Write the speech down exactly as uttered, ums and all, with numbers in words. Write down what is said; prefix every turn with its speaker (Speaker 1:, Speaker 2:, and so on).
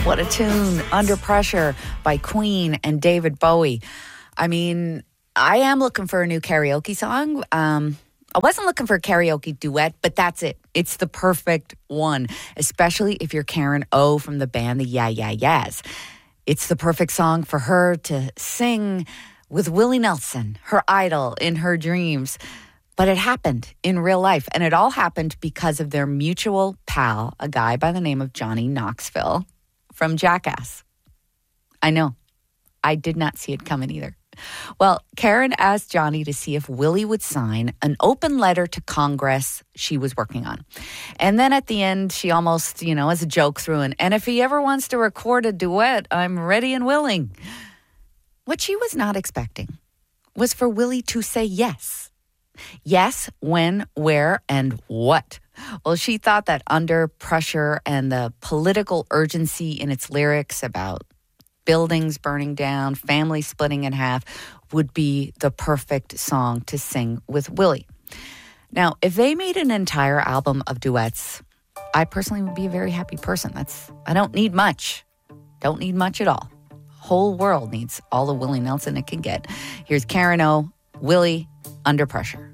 Speaker 1: What a tune. Under Pressure by Queen and David Bowie. I mean, I am looking for a new karaoke song. Um, I wasn't looking for a karaoke duet, but that's it. It's the perfect one, especially if you're Karen O from the band The Yeah Yeah Yeahs. It's the perfect song for her to sing with Willie Nelson, her idol in her dreams. But it happened in real life, and it all happened because of their mutual pal, a guy by the name of Johnny Knoxville from Jackass. I know. I did not see it coming either. Well, Karen asked Johnny to see if Willie would sign an open letter to Congress she was working on. And then at the end, she almost, you know, as a joke threw in, and if he ever wants to record a duet, I'm ready and willing. What she was not expecting was for Willie to say yes. Yes, when, where, and what. Well, she thought that Under Pressure and the political urgency in its lyrics about buildings burning down, families splitting in half, would be the perfect song to sing with Willie. Now, if they made an entire album of duets, I personally would be a very happy person. That's I don't need much. Don't need much at all. Whole world needs all the Willie Nelson it can get. Here's Karen O, Willie, Under Pressure.